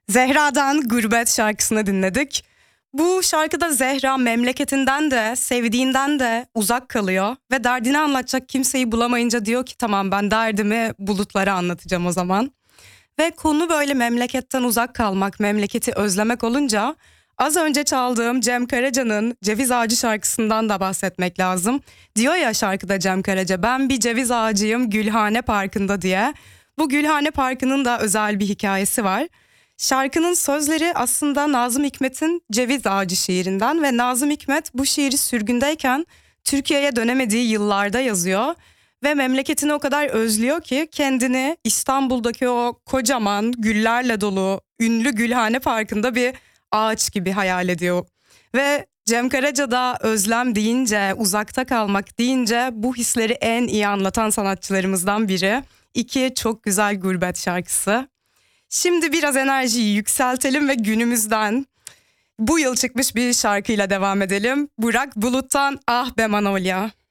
Zehra'dan Gurbet şarkısını dinledik. Bu şarkıda Zehra memleketinden de sevdiğinden de uzak kalıyor ve derdini anlatacak kimseyi bulamayınca diyor ki tamam ben derdimi bulutlara anlatacağım o zaman. Ve konu böyle memleketten uzak kalmak, memleketi özlemek olunca az önce çaldığım Cem Karaca'nın Ceviz Ağacı şarkısından da bahsetmek lazım. Diyor ya şarkıda Cem Karaca, ben bir ceviz ağacıyım Gülhane Parkı'nda diye. Bu Gülhane Parkı'nın da özel bir hikayesi var. Şarkının sözleri aslında Nazım Hikmet'in Ceviz Ağacı şiirinden ve Nazım Hikmet bu şiiri sürgündeyken Türkiye'ye dönemediği yıllarda yazıyor. Ve memleketini o kadar özlüyor ki kendini İstanbul'daki o kocaman güllerle dolu ünlü Gülhane Parkı'nda bir ağaç gibi hayal ediyor. Ve Cem Karaca da özlem deyince, uzakta kalmak deyince bu hisleri en iyi anlatan sanatçılarımızdan biri. İki çok güzel gurbet şarkısı. Şimdi biraz enerjiyi yükseltelim ve günümüzden bu yıl çıkmış bir şarkıyla devam edelim. Burak Bulut'tan Ah Be Manolya.